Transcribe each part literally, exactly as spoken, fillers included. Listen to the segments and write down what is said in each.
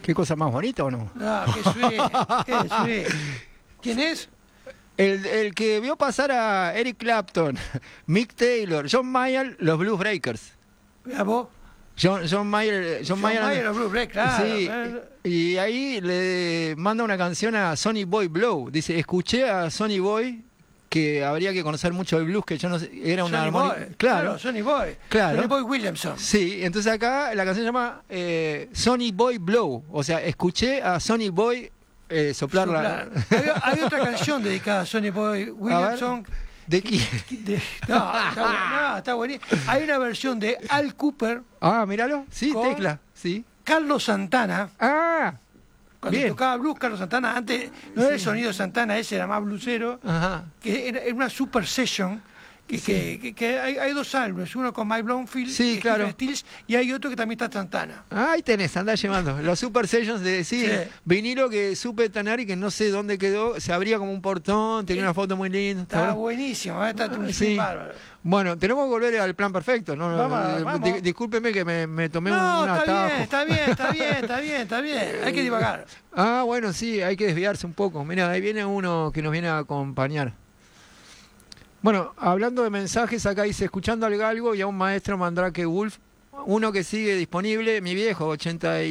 ¿Qué cosa más bonita o no? No, qué sweet, qué sweet. ¿Quién es? El, el que vio pasar a Eric Clapton, Mick Taylor, John Mayer, los Blues Breakers. Mira vos. John, John Mayer, John John Mayer, Mayer, los Blues Breakers, claro. sí, y ahí le manda una canción a Sonny Boy Blow. Dice, escuché a Sonny Boy, que habría que conocer mucho el blues, que yo no sé, era una Sonny armonía. Boy, Claro, claro, Sonny Boy. Claro. Sonny Boy Williamson. Sí, entonces acá la canción se llama eh, Sonny Boy Blow. O sea, escuché a Sonny Boy eh, soplar, Soplar. la... Hay, hay otra canción dedicada a Sonny Boy Williamson. ¿De quién? De, no, está, bu- no, está buenísimo. Hay una versión de Al Cooper. Ah, míralo. Sí, Con- tecla. Sí. Carlos Santana. Ah, Cuando bien. tocaba blues, Carlos Santana, antes no era el sonido Santana, ese era más blusero, Ajá. que era, era una super session, que, Sí. que, que, que hay, hay dos álbumes, uno con Mike Bloomfield Sí, y claro. Stephen Stills, y hay otro que también está Santana. Ahí tenés, andá llevando. Los Super Sessions de sí, Sí. vinilo que supe tener y que no sé dónde quedó. Se abría como un portón, tenía una foto muy linda. ¿está Está bueno? buenísimo, ¿eh? Está un Sí. bárbaro. Bueno, tenemos que volver al plan perfecto. ¿no? Vamos, Eh, vamos. di- discúlpeme que me, me tomé No, un está atajo. bien, está bien, está bien, está bien, está bien. Hay que divagar. Ah, bueno, sí, hay que desviarse un poco. Mira, ahí viene uno que nos viene a acompañar. Bueno, hablando de mensajes, acá dice, escuchando al galgo y a un maestro Mandrake Wolf, uno que sigue disponible, mi viejo, ochenta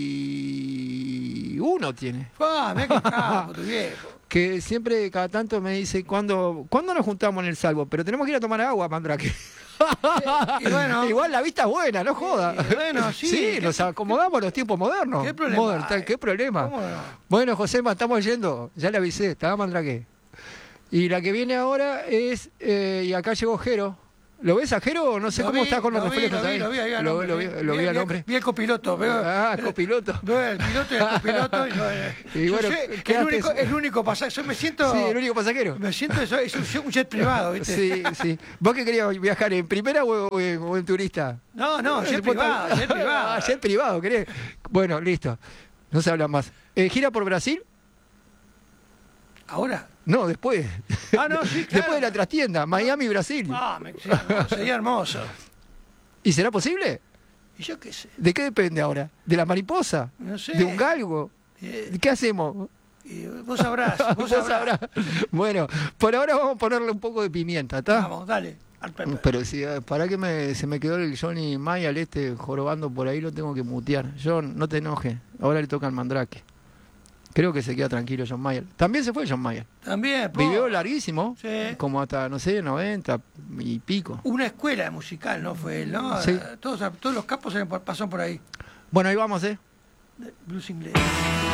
y uno tiene, Ah, mira qué capo, tu viejo. que siempre cada tanto me dice, ¿cuándo, ¿cuándo nos juntamos en el salvo? Pero tenemos que ir a tomar agua, Mandrake. Y bueno, Igual la vista es buena, no joda. y bueno, sí, ¿qué- nos acomodamos a los tiempos modernos. ¿Qué problema Modern time, hay? ¿Qué problema? ¿Cómo no? Bueno, Josema, estamos yendo. Ya le avisé, estaba Mandrake. Y la que viene ahora es. Eh, y acá llegó Jero. ¿Lo ves a Jero? No sé Lo cómo vi, está con los lo vi, reflejos. Lo vi, ahí. lo vi, ahí al Lo- hombre, lo vi- lo vi al hombre. Vi el copiloto, veo. Ah, copiloto. Veo el piloto y el copiloto. Y, yo, eh, Y yo bueno, sé, ¿qué el, haces? único, el único pasaje. Yo me siento. Sí, el único pasajero. Me siento eso, es un, un jet privado, ¿viste? Sí, sí. ¿Vos qué querías viajar? ¿En primera o, o en, o en turista? No, no, jet privado, jet privado. Ah, jet privado, ¿querés? Bueno, listo. No se habla más. Eh, ¿Gira por Brasil? ¿Ahora? No, después. Ah, no, sí, claro. Después de la trastienda, Miami, Brasil. Ah, me, sí, no, sería hermoso. ¿Y será posible? Y yo qué sé, ¿De qué depende ahora? ¿De la mariposa? no sé. ¿De un galgo? Eh, ¿Qué hacemos? y vos sabrás, vos, Vos sabrás. sabrás. Bueno, por ahora vamos a ponerle un poco de pimienta, ¿está? Vamos, dale. Al Pepe. Pero si eh, para que me, se me quedó el Johnny Mayall este jorobando por ahí, lo tengo que mutear. John, no te enojes. Ahora le toca al Mandrake. Creo que se queda tranquilo John Mayall. También se fue John Mayall. También, po, Vivió larguísimo, Sí. como hasta, no sé, noventa y pico. una escuela musical, ¿no? Fue él, ¿no? Sí. Todos, todos los capos pasaron por ahí. Bueno, ahí vamos, ¿eh? Blues inglés.